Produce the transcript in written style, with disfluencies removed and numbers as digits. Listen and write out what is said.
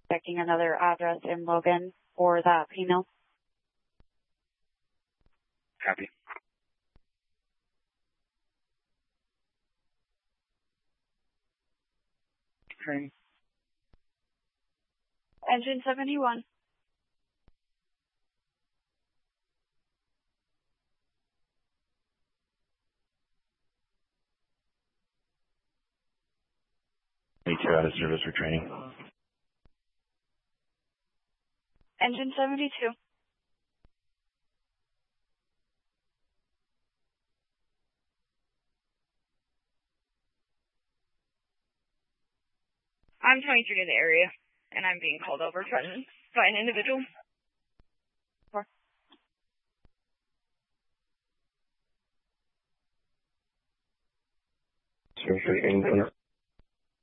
Checking another address in Logan for that female. Copy. Train. Engine 71. A2 out of service for training. Engine 72. I'm 23 in the area, and I'm being called over threatened by an individual. Service for training.